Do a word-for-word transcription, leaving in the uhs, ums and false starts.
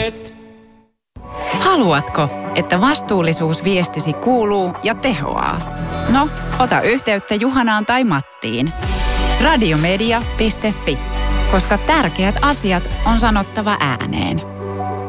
Iltalehdet. Haluatko, että vastuullisuusviestisi kuuluu ja tehoaa? No, ota yhteyttä Juhanaan tai Mattiin. radiomedia piste fi, koska tärkeät asiat on sanottava ääneen.